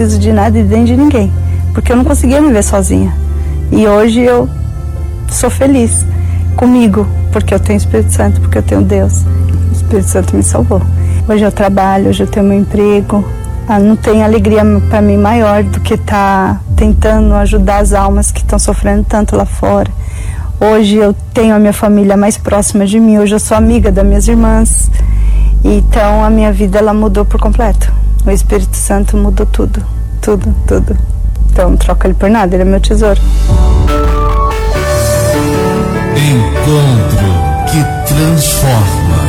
preciso de nada e nem de ninguém, porque eu não conseguia me ver sozinha. E hoje eu sou feliz comigo, porque eu tenho o Espírito Santo, porque eu tenho Deus. O Espírito Santo me salvou. Hoje eu trabalho, hoje eu tenho meu emprego. Não tem alegria para mim maior do que estar tentando ajudar as almas que estão sofrendo tanto lá fora. Hoje eu tenho a minha família mais próxima de mim, hoje eu sou amiga das minhas irmãs. Então a minha vida ela mudou por completo. O Espírito Santo mudou tudo, tudo, tudo. Então não troco ele por nada, ele é meu tesouro. Encontro que transforma.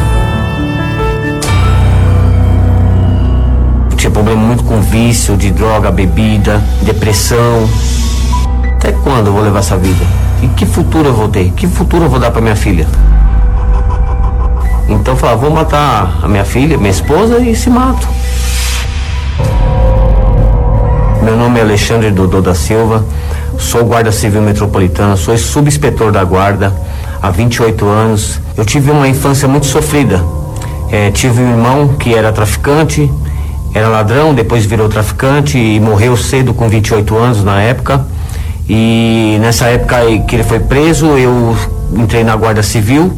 Tinha problema muito com vício, de droga, bebida, depressão. Até quando eu vou levar essa vida? E que futuro eu vou ter? Que futuro eu vou dar para minha filha? Então eu falava, vou matar a minha filha, minha esposa e se mato. Meu nome é Alexandre Dodô da Silva, sou guarda civil metropolitana, sou subinspetor da guarda há 28 anos. Eu tive uma infância muito sofrida. Tive um irmão que era traficante, era ladrão, depois virou traficante e morreu cedo com 28 anos na época. E nessa época que ele foi preso, eu entrei na guarda civil.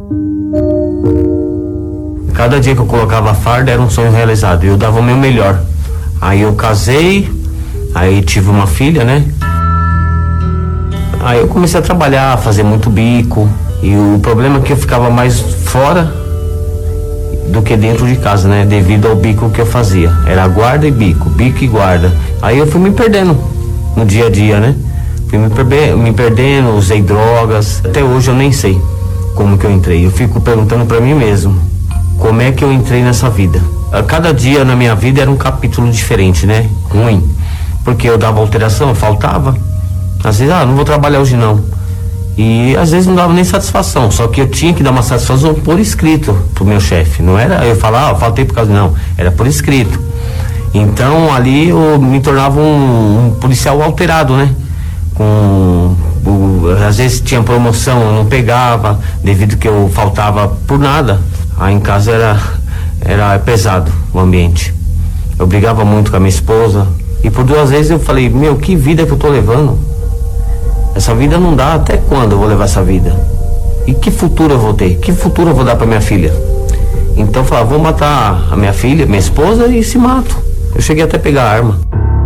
Cada dia que eu colocava a farda era um sonho realizado, eu dava o meu melhor. Aí eu casei, aí tive uma filha, né? Aí eu comecei a trabalhar, a fazer muito bico. E o problema é que eu ficava mais fora do que dentro de casa, né? Devido ao bico que eu fazia. Era guarda e bico, bico e guarda. Aí eu fui me perdendo no dia a dia, né? Fui me perdendo, usei drogas. Até hoje eu nem sei como que eu entrei. Eu fico perguntando pra mim mesmo, como é que eu entrei nessa vida? Cada dia na minha vida era um capítulo diferente, né? Ruim. Porque eu dava alteração, eu faltava. Às vezes, não vou trabalhar hoje não. E às vezes não dava nem satisfação. Só que eu tinha que dar uma satisfação por escrito pro meu chefe. Não era eu falar, eu faltei por causa, não. Era por escrito. Então ali eu me tornava um policial alterado, né? Às vezes tinha promoção, eu não pegava, devido que eu faltava por nada. Aí em casa era pesado o ambiente. Eu brigava muito com a minha esposa. E por 2 vezes eu falei, que vida que eu tô levando? Essa vida não dá, até quando eu vou levar essa vida? E que futuro eu vou ter? Que futuro eu vou dar pra minha filha? Então eu falava, vou matar a minha filha, minha esposa e se mato. Eu cheguei até a pegar a arma.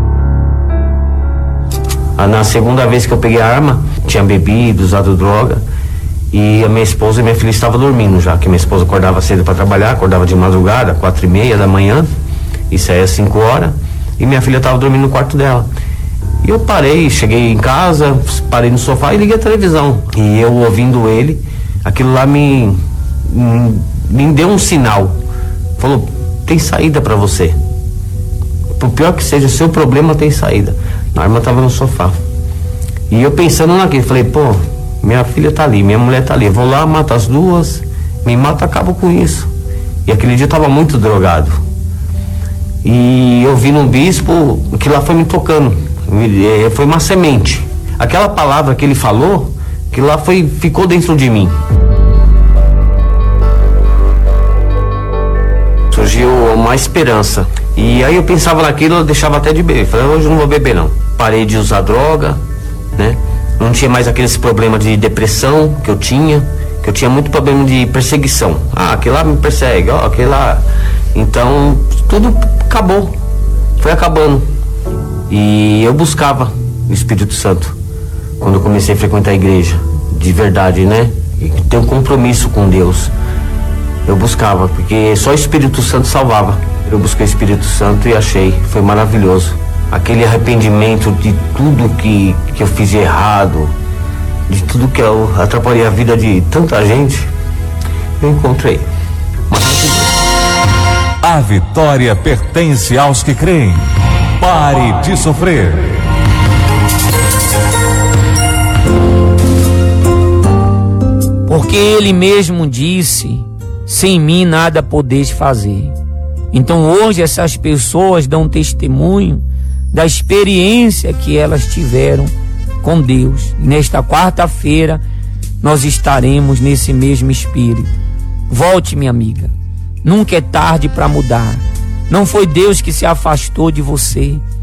Na segunda vez que eu peguei a arma, tinha bebido, usado droga. E a minha esposa e minha filha estavam dormindo já, que minha esposa acordava cedo para trabalhar, acordava de madrugada, 4:30 da manhã, e saía às 5 horas, e minha filha estava dormindo no quarto dela. E eu parei, cheguei em casa, parei no sofá e liguei a televisão. E eu ouvindo ele, aquilo lá me deu um sinal. Falou, tem saída para você. Por pior que seja, o seu problema tem saída. A arma estava no sofá. E eu pensando naquilo, falei, minha filha tá ali, minha mulher tá ali, eu vou lá, mato as duas, me mato, acabo com isso. E aquele dia eu tava muito drogado. E eu vi no bispo, que lá foi me tocando, foi uma semente. Aquela palavra que ele falou, que lá ficou dentro de mim. Surgiu uma esperança. E aí eu pensava naquilo, eu deixava até de beber. Falei, hoje eu não vou beber não. Parei de usar droga, né? Não tinha mais aqueles problemas de depressão que eu tinha muito problema de perseguição. Aquele lá me persegue, aquele lá. Então, tudo acabou. Foi acabando. E eu buscava o Espírito Santo quando eu comecei a frequentar a igreja, de verdade, né? E ter um compromisso com Deus. Eu buscava, porque só o Espírito Santo salvava. Eu busquei o Espírito Santo e achei, foi maravilhoso. Aquele arrependimento de tudo que eu fiz de errado, de tudo que eu atrapalhei a vida de tanta gente, eu encontrei. A vitória pertence aos que creem. Pare de sofrer. Porque ele mesmo disse, sem mim nada podeis fazer. Então hoje essas pessoas dão testemunho da experiência que elas tiveram com Deus. E nesta quarta-feira nós estaremos nesse mesmo espírito. Volte, minha amiga. Nunca é tarde para mudar. Não foi Deus que se afastou de você.